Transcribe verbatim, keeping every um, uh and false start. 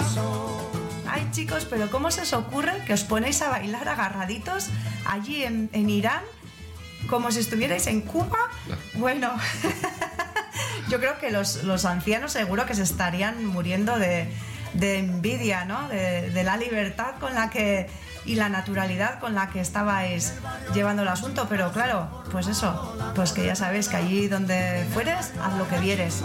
Ay, chicos, pero ¿cómo se os ocurre que os ponéis a bailar agarraditos allí en, en Irán como si estuvierais en Cuba? No. Bueno, yo creo que los, los ancianos seguro que se estarían muriendo de, de envidia, ¿no? De, de la libertad con la que y la naturalidad con la que estabais llevando el asunto, pero claro, pues eso, pues que ya sabéis que allí donde fueres, haz lo que vieres.